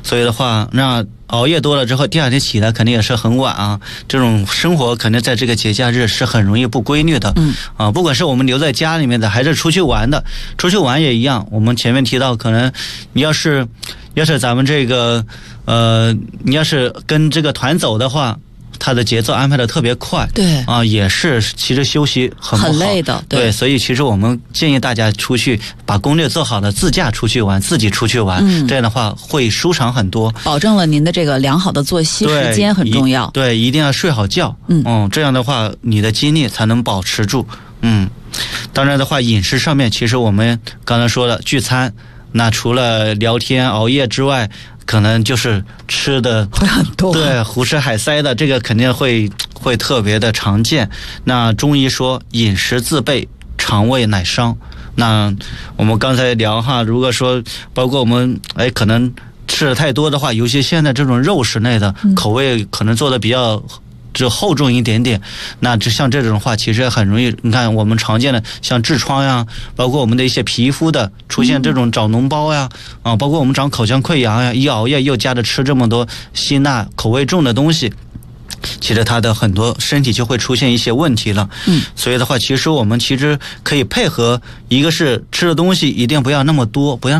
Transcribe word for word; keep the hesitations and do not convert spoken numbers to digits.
所以的话，那熬夜多了之后，第二天起来肯定也是很晚啊。这种生活可能在这个节假日是很容易不规律的。 嗯啊，不管是我们留在家里面的，还是出去玩的，出去玩也一样。我们前面提到，可能你要是要是咱们这个呃，你要是跟这个团走的话，他的节奏安排的特别快， 对啊，也是其实休息很不好， 很累的，对， 对，所以其实我们建议大家出去把攻略做好了，自驾出去玩，自己出去玩， 嗯、 这样的话会舒畅很多， 保证了您的这个良好的作息时间很重要， 对，一定要睡好觉， 嗯嗯，这样的话你的精力才能保持住，嗯，当然的话，饮食上面其实我们刚才说了聚餐，那除了聊天熬夜之外，可能就是吃的会很多， 对，胡吃海塞的，这个肯定会会特别的常见。那中医说饮食自备，肠胃乃伤。那我们刚才聊哈，如果说包括我们哎可能吃的太多的话，尤其现在这种肉食类的、嗯、口味可能做的比较就厚重一点点，那就像这种话其实很容易，你看我们常见的像痔疮呀，包括我们的一些皮肤的出现这种长脓包呀、嗯、啊，包括我们长口腔溃疡呀，一熬夜又加着吃这么多辛辣口味重的东西，其实它的很多身体就会出现一些问题了。 嗯， 所以的话，其实我们其实可以配合，一个是吃的东西一定不要那么多，不要